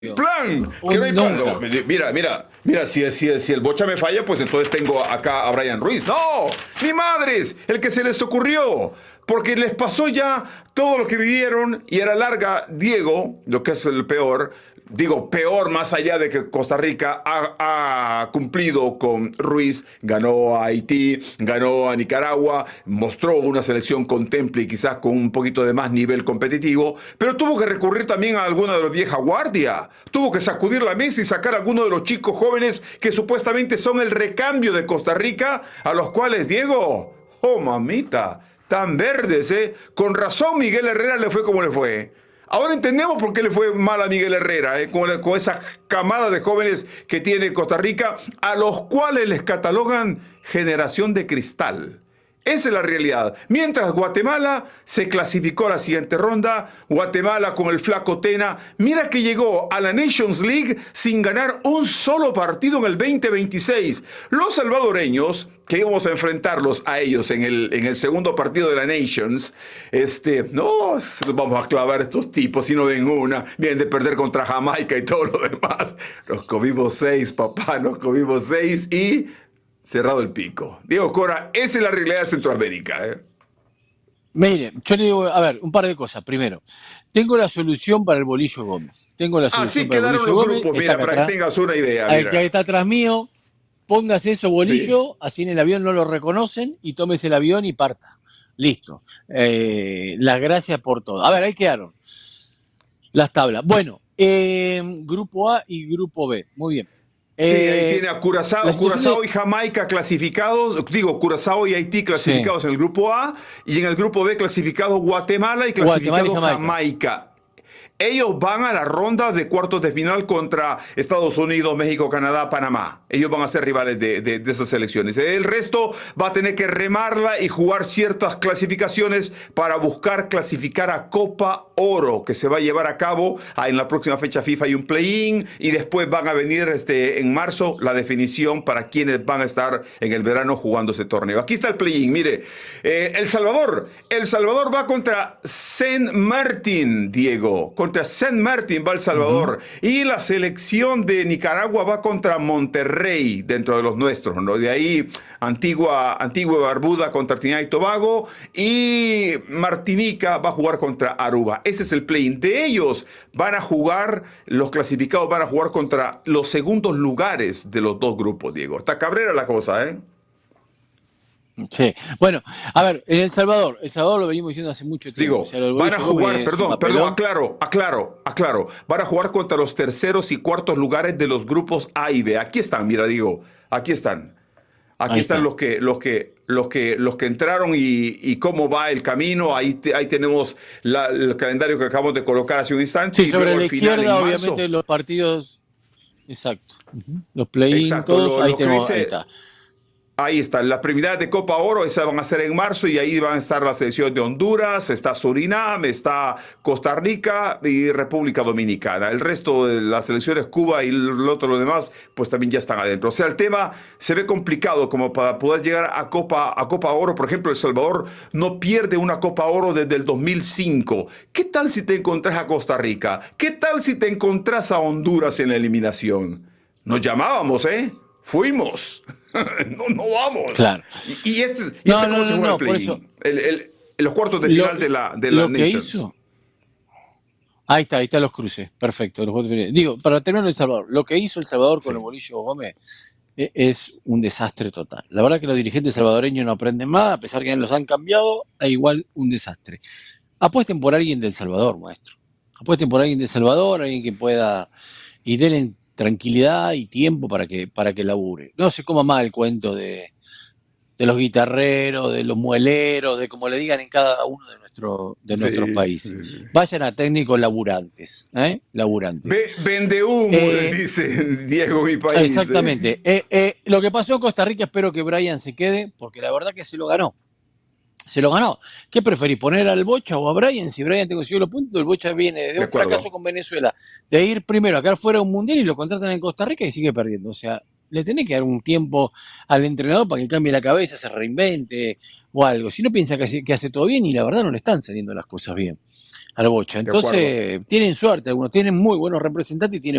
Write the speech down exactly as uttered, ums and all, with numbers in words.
plan, que no Un hay plan. nunca. No, mira, mira, mira, si, si, si el Bocha me falla, pues entonces tengo acá a Brian Ruiz. No, mi madres, el que se les ocurrió. Porque les pasó ya todo lo que vivieron y era larga. Diego, lo que es el peor, digo peor más allá de que Costa Rica ha, ha cumplido con Ruiz, ganó a Haití, ganó a Nicaragua, mostró una selección contemple y quizás con un poquito de más nivel competitivo, pero tuvo que recurrir también a alguna de los vieja guardia, tuvo que sacudir la mesa y sacar a algunos de los chicos jóvenes que supuestamente son el recambio de Costa Rica, a los cuales Diego, oh mamita, tan verdes, ¿eh? Con razón Miguel Herrera le fue como le fue. Ahora entendemos por qué le fue mal a Miguel Herrera, ¿eh? con, con esa camada de jóvenes que tiene Costa Rica, a los cuales les catalogan generación de cristal. Esa es la realidad. Mientras Guatemala se clasificó a la siguiente ronda, Guatemala con el flaco Tena, mira que llegó a la Nations League sin ganar un solo partido en el veinte veintiséis. Los salvadoreños, que íbamos a enfrentarlos a ellos en el, en el segundo partido de la Nations, este, no, vamos a clavar a estos tipos si no ven una, vienen de perder contra Jamaica y todo lo demás. Nos comimos seis, papá, nos comimos seis y... cerrado el pico. Diego Cora, esa es la realidad de Centroamérica. ¿eh? Mire, yo le digo, a ver, un par de cosas. Primero, tengo la solución para el Bolillo Gómez. Tengo la solución Así para el quedaron Bolillo los Gómez. grupos, mira, para que tengas una idea. El Mira. que está atrás mío, póngase eso, Bolillo, sí. Así en el avión no lo reconocen y tómese el avión y parta. Listo. Eh, las gracias por todo. A ver, ahí quedaron las tablas. Bueno, eh, grupo A y grupo B. Muy bien. Sí, eh, ahí tiene a Curazao, Curazao de... y Jamaica clasificados, digo, Curazao y Haití clasificados sí. en el grupo A, y en el grupo B clasificado Guatemala y clasificado Guatemala y Jamaica. Jamaica. Ellos van a la ronda de cuartos de final contra Estados Unidos, México, Canadá, Panamá. Ellos van a ser rivales de, de, de esas selecciones. El resto va a tener que remarla y jugar ciertas clasificaciones para buscar clasificar a Copa Oro, que se va a llevar a cabo en la próxima fecha FIFA. Hay un play-in y después van a venir este, en marzo la definición para quienes van a estar en el verano jugando ese torneo. Aquí está el play-in, mire. Eh, El Salvador. El Salvador va contra Saint Martin, Diego. Contra Saint Martin va El Salvador. Uh-huh. Y la selección de Nicaragua va contra Monterrey, dentro de los nuestros, ¿no? De ahí Antigua, Antigua y Barbuda contra Trinidad y Tobago. Y Martinica va a jugar contra Aruba. Ese es el play-in. De ellos van a jugar, los clasificados van a jugar contra los segundos lugares de los dos grupos, Diego. Está cabrera la cosa, ¿eh? Sí, bueno, a ver, en El Salvador, El Salvador lo venimos diciendo hace mucho tiempo. Digo, o sea, van a jugar, perdón, perdón, aclaro, aclaro, aclaro, van a jugar contra los terceros y cuartos lugares de los grupos A y B. Aquí están, mira, digo, aquí están. Aquí están está. los que, los que, los que, los que entraron y, y cómo va el camino. Ahí, te, ahí tenemos la, el calendario que acabamos de colocar hace un instante. Sí, y sobre la izquierda, obviamente, los partidos, exacto, uh-huh. los play-in, todos, lo, ahí, lo tenemos, dice, ahí está. Ahí están, las prioridades de Copa Oro, esas van a ser en marzo y ahí van a estar las selecciones de Honduras, está Surinam, está Costa Rica y República Dominicana. El resto de las selecciones, Cuba y lo otro, lo demás, pues también ya están adentro. O sea, el tema se ve complicado como para poder llegar a Copa, a Copa Oro. Por ejemplo, El Salvador no pierde una Copa Oro desde el dos mil cinco. ¿Qué tal si te encontrás a Costa Rica? ¿Qué tal si te encontrás a Honduras en la eliminación? Nos llamábamos, ¿eh? Fuimos. no, no vamos. Claro. Y, y este, y no, este no, cómo se no, juega no, el play-in. El, el, los cuartos de lo, final de la, de la lo que Nations. Hizo, ahí está, ahí están los cruces. Perfecto. Los Digo, para terminar El Salvador, lo que hizo El Salvador con sí. el Bolillo Gómez es, es un desastre total. La verdad que los dirigentes salvadoreños no aprenden más, a pesar que los han cambiado, da igual un desastre. Apuesten por alguien del Salvador, maestro. Apuesten por alguien del Salvador, alguien que pueda y denle tranquilidad y tiempo para que, para que labure. No se coma más el cuento de, de los guitarreros, de los mueleros, de como le digan en cada uno de, nuestro, de nuestros sí, países. Sí. Vayan a técnicos laburantes. ¿eh? Laburantes. Ve, vende humo, eh, dice Diego, mi país. Exactamente. Eh. Eh, eh, lo que pasó en Costa Rica, espero que Brian se quede, porque la verdad que se lo ganó. Se lo ganó. ¿Qué preferís? ¿Poner al Bocha o a Brian? Si Brian te consiguió los puntos, el Bocha viene de, de un acuerdo. fracaso con Venezuela, de ir primero a quedar fuera de un mundial y lo contratan en Costa Rica y sigue perdiendo. O sea, le tenés que dar un tiempo al entrenador para que cambie la cabeza, se reinvente o algo. Si no piensa que hace, que hace todo bien y la verdad no le están saliendo las cosas bien al Bocha. De acuerdo. Entonces, tienen suerte algunos, tienen muy buenos representantes y tienen